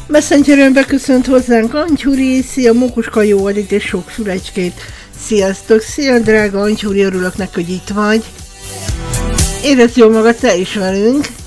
Messengerön beköszönt hozzánk Antyuri, szia Mókuska, jó alit és sok fülecskét. Sziasztok, szia drága Antyuri, örülök neki, hogy itt vagy. Érezd jól magad te is velünk.